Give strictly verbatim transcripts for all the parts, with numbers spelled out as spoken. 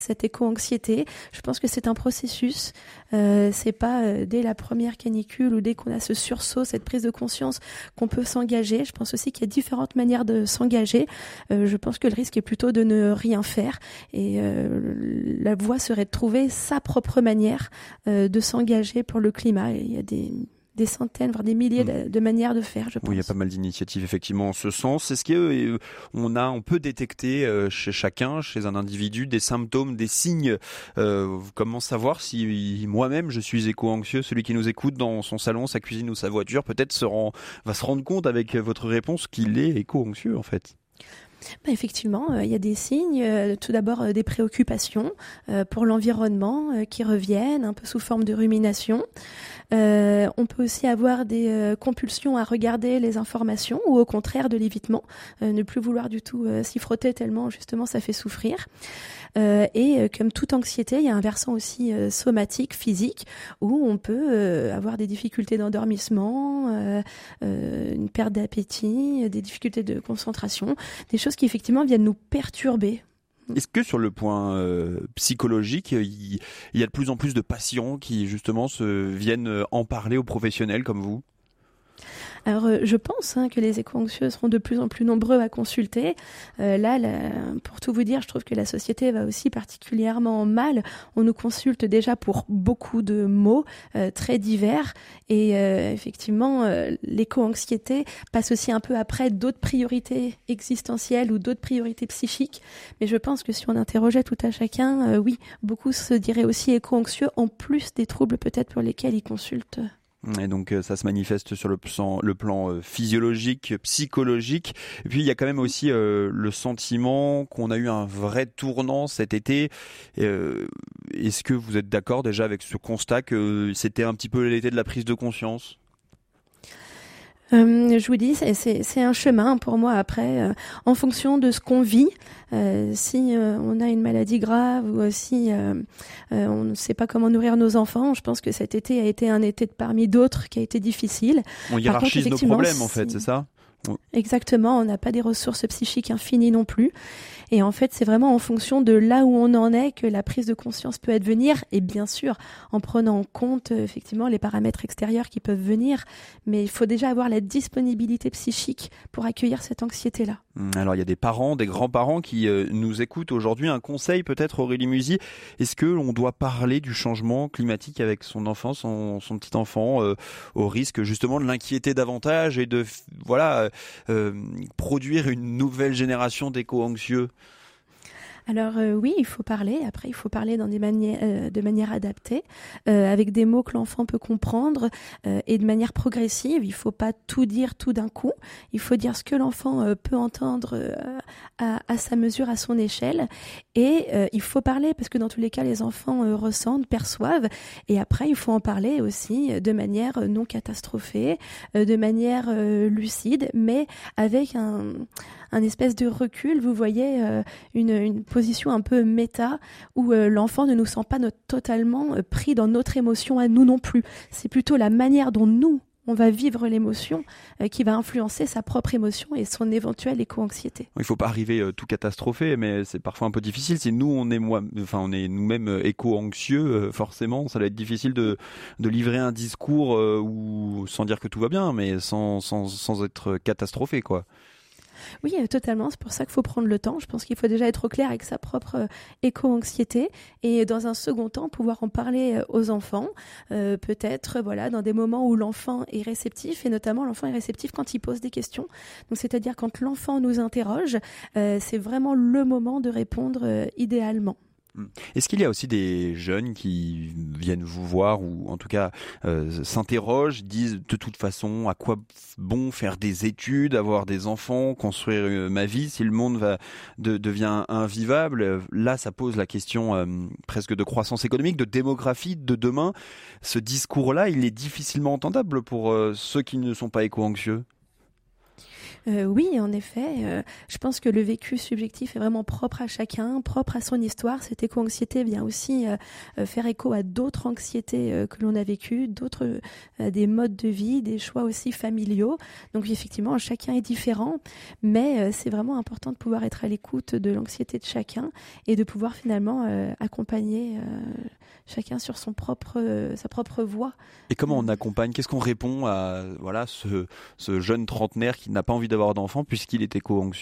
cette éco-anxiété. Je pense que c'est un processus. Euh, c'est pas euh, dès la première canicule ou dès qu'on a ce sursaut, cette prise de conscience qu'on peut s'engager. Je pense aussi qu'il y a différentes manières de s'engager. Euh, je pense que le risque est plutôt de ne rien faire. Et euh, la voie serait de trouver sa propre manière euh, de s'engager pour le climat. Et il y a des... des centaines, voire des milliers de, de manières de faire, je pense. Oui, il y a pas mal d'initiatives effectivement en ce sens. Est-ce qu'on euh, a, on peut détecter euh, chez chacun, chez un individu, des symptômes, des signes euh, Comment savoir si moi-même je suis éco-anxieux? Celui qui nous écoute dans son salon, sa cuisine ou sa voiture, peut-être se rend, va se rendre compte avec votre réponse qu'il est éco-anxieux en fait. Bah effectivement, il euh, y a des signes. Euh, tout d'abord, euh, des préoccupations euh, pour l'environnement euh, qui reviennent, un peu sous forme de rumination. Euh, on peut aussi avoir des euh, compulsions à regarder les informations ou au contraire de l'évitement, euh, ne plus vouloir du tout euh, s'y frotter tellement justement ça fait souffrir. Euh, et euh, comme toute anxiété, il y a un versant aussi euh, somatique, physique, où on peut euh, avoir des difficultés d'endormissement, euh, euh, une perte d'appétit, des difficultés de concentration, des choses qui effectivement viennent nous perturber. Est-ce que sur le point euh, psychologique, il, il y a de plus en plus de patients qui justement se viennent en parler aux professionnels comme vous ? Alors, euh, je pense hein, que les éco-anxieux seront de plus en plus nombreux à consulter. Euh, là, là, pour tout vous dire, je trouve que la société va aussi particulièrement mal. On nous consulte déjà pour beaucoup de maux euh, très divers. Et euh, effectivement, euh, l'éco-anxiété passe aussi un peu après d'autres priorités existentielles ou d'autres priorités psychiques. Mais je pense que si on interrogeait tout à chacun, euh, oui, beaucoup se diraient aussi éco-anxieux, en plus des troubles peut-être pour lesquels ils consultent. Et donc ça se manifeste sur le plan, le plan physiologique, psychologique. Et puis il y a quand même aussi euh, le sentiment qu'on a eu un vrai tournant cet été. Euh, est-ce que vous êtes d'accord déjà avec ce constat que c'était un petit peu l'été de la prise de conscience ? Euh, je vous dis, c'est, c'est, c'est un chemin pour moi après, euh, en fonction de ce qu'on vit. Euh, si euh, on a une maladie grave ou si euh, euh, on ne sait pas comment nourrir nos enfants, je pense que cet été a été un été de parmi d'autres qui a été difficile. On hiérarchise nos problèmes en fait, si... c'est ça ? Exactement, on n'a pas des ressources psychiques infinies non plus. Et en fait, c'est vraiment en fonction de là où on en est que la prise de conscience peut advenir. Et bien sûr, en prenant en compte euh, effectivement les paramètres extérieurs qui peuvent venir. Mais il faut déjà avoir la disponibilité psychique pour accueillir cette anxiété-là. Alors, il y a des parents, des grands-parents qui euh, nous écoutent aujourd'hui. Un conseil peut-être, Aurélie Musy. Est-ce qu'on doit parler du changement climatique avec son enfant, son, son petit enfant, euh, au risque justement de l'inquiéter davantage et de voilà euh, produire une nouvelle génération d'éco-anxieux ? Alors euh, oui, il faut parler. Après, il faut parler dans des manières, euh, de manière adaptée, euh, avec des mots que l'enfant peut comprendre euh, et de manière progressive. Il ne faut pas tout dire tout d'un coup. Il faut dire ce que l'enfant euh, peut entendre euh, à, à sa mesure, à son échelle. Et euh, il faut parler parce que dans tous les cas, les enfants euh, ressentent, perçoivent. Et après, il faut en parler aussi de manière non catastrophée, euh, de manière euh, lucide, mais avec un, un espèce de recul. Vous voyez, euh, une, une position un peu méta où euh, l'enfant ne nous sent pas notre, totalement euh, pris dans notre émotion à nous non plus. C'est plutôt la manière dont nous, on va vivre l'émotion euh, qui va influencer sa propre émotion et son éventuelle éco-anxiété. Il ne faut pas arriver euh, tout catastrophé, mais c'est parfois un peu difficile. Si nous, on est, moi, enfin, on est nous-mêmes euh, éco-anxieux, euh, forcément, ça va être difficile de, de livrer un discours euh, où, sans dire que tout va bien, mais sans, sans, sans être catastrophé, quoi. Oui, totalement. C'est pour ça qu'il faut prendre le temps. Je pense qu'il faut déjà être au clair avec sa propre euh, éco-anxiété et dans un second temps, pouvoir en parler euh, aux enfants. Euh, peut-être voilà, dans des moments où l'enfant est réceptif et notamment l'enfant est réceptif quand il pose des questions. Donc, c'est-à-dire quand l'enfant nous interroge, euh, c'est vraiment le moment de répondre euh, idéalement. Est-ce qu'il y a aussi des jeunes qui viennent vous voir ou en tout cas euh, s'interrogent, disent de toute façon à quoi bon faire des études, avoir des enfants, construire euh, ma vie si le monde va, de, devient invivable? Là, ça pose la question euh, presque de croissance économique, de démographie de demain. Ce discours-là, il est difficilement entendable pour euh, ceux qui ne sont pas éco-anxieux. Euh, oui, en effet. Euh, je pense que le vécu subjectif est vraiment propre à chacun, propre à son histoire. Cette éco-anxiété vient aussi euh, euh, faire écho à d'autres anxiétés euh, que l'on a vécues, d'autres euh, des modes de vie, des choix aussi familiaux. Donc effectivement, chacun est différent, mais euh, c'est vraiment important de pouvoir être à l'écoute de l'anxiété de chacun et de pouvoir finalement euh, accompagner euh, chacun sur son propre, euh, sa propre voie. Et comment on accompagne ? Qu'est-ce qu'on répond à voilà, ce, ce jeune trentenaire qui n'a pas envie d'avoir d'enfant puisqu'il est éco-anxieux ?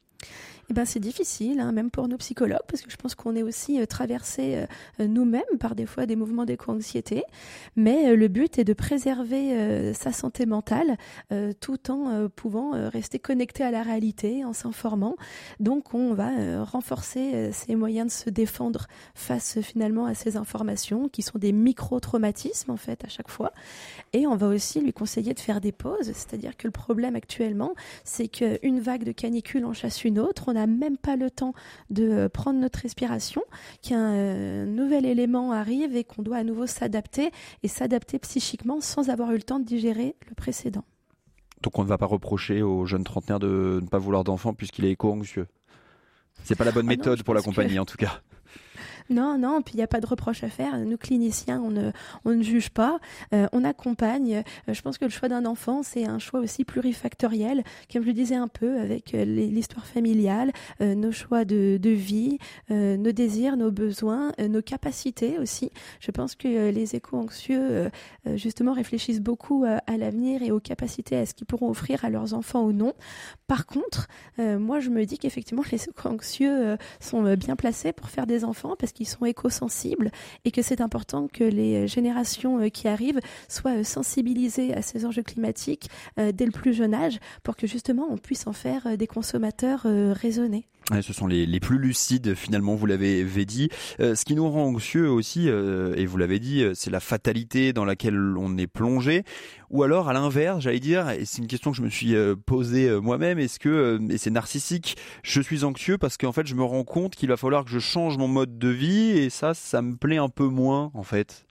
Eh ben, c'est difficile, hein, même pour nos psychologues, parce que je pense qu'on est aussi euh, traversés euh, nous-mêmes par des fois des mouvements d'éco-anxiété. Mais euh, le but est de préserver euh, sa santé mentale euh, tout en euh, pouvant euh, rester connecté à la réalité, en s'informant. Donc on va euh, renforcer euh, ses moyens de se défendre face euh, finalement à ces informations qui sont des micro-traumatismes en fait à chaque fois. Et on va aussi lui conseiller de faire des pauses, c'est-à-dire que le problème actuellement, c'est qu'une vague de canicule en chasse une autre. On n'a même pas le temps de prendre notre respiration, qu'un euh, nouvel élément arrive et qu'on doit à nouveau s'adapter et s'adapter psychiquement sans avoir eu le temps de digérer le précédent. Donc on ne va pas reprocher au jeune trentenaire de ne pas vouloir d'enfant puisqu'il est éco-anxieux. C'est pas la bonne Ah non, méthode je pour pense l'accompagner que... en tout cas. Non, non, puis il n'y a pas de reproche à faire. Nous, cliniciens, on ne, on ne juge pas, euh, on accompagne. Euh, je pense que le choix d'un enfant, c'est un choix aussi plurifactoriel, comme je le disais un peu, avec euh, l'histoire familiale, euh, nos choix de, de vie, euh, nos désirs, nos besoins, euh, nos capacités aussi. Je pense que euh, les éco-anxieux, euh, euh, justement, réfléchissent beaucoup euh, à l'avenir et aux capacités, à ce qu'ils pourront offrir à leurs enfants ou non. Par contre, euh, moi, je me dis qu'effectivement, les éco-anxieux euh, sont euh, bien placés pour faire des enfants, parce qu'ils sont éco-sensibles et que c'est important que les générations qui arrivent soient sensibilisées à ces enjeux climatiques dès le plus jeune âge pour que justement on puisse en faire des consommateurs raisonnés. Ouais, ce sont les, les plus lucides finalement, vous l'avez dit. Euh, ce qui nous rend anxieux aussi, euh, et vous l'avez dit, c'est la fatalité dans laquelle on est plongé. Ou alors à l'inverse, j'allais dire, et c'est une question que je me suis euh, posée euh, moi-même, est-ce que, euh, et c'est narcissique, je suis anxieux parce qu'en fait je me rends compte qu'il va falloir que je change mon mode de vie et ça, ça me plaît un peu moins en fait.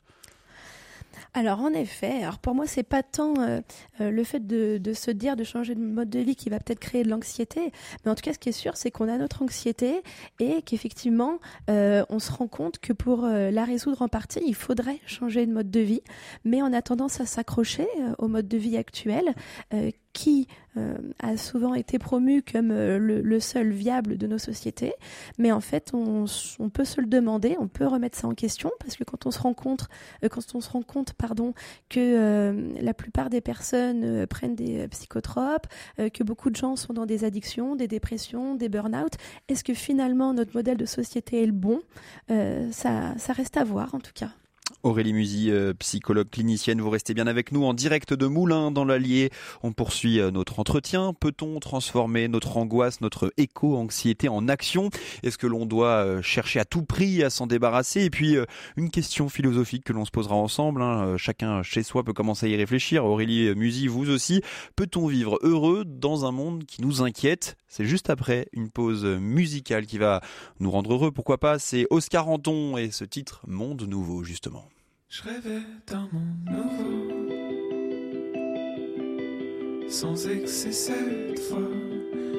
Alors en effet, alors pour moi c'est pas tant euh, euh, le fait de, de se dire de changer de mode de vie qui va peut-être créer de l'anxiété, mais en tout cas ce qui est sûr c'est qu'on a notre anxiété et qu'effectivement euh, on se rend compte que pour euh, la résoudre en partie il faudrait changer de mode de vie, mais on a tendance à s'accrocher euh, au mode de vie actuel euh, qui euh, a souvent été promu comme euh, le, le seul viable de nos sociétés, mais en fait on, on peut se le demander, on peut remettre ça en question parce que quand on se rend compte, euh, quand on se rend compte pardon, que euh, la plupart des personnes euh, prennent des euh, psychotropes, euh, que beaucoup de gens sont dans des addictions, des dépressions, des burn-out, est-ce que finalement notre modèle de société est le bon ? euh, ça, ça reste à voir en tout cas. Aurélie Musy, euh, psychologue clinicienne, vous restez bien avec nous en direct de Moulins dans l'Allier. On poursuit euh, notre entretien. Peut-on transformer notre angoisse, notre éco-anxiété en action ? Est-ce que l'on doit euh, chercher à tout prix à s'en débarrasser ? Et puis euh, une question philosophique que l'on se posera ensemble. Hein. Euh, chacun chez soi peut commencer à y réfléchir. Aurélie Musy, vous aussi. Peut-on vivre heureux dans un monde qui nous inquiète ? C'est juste après une pause musicale qui va nous rendre heureux. Pourquoi pas ? C'est Oscar Anton et ce titre Monde Nouveau justement. Je rêvais d'un monde nouveau, sans excès cette fois.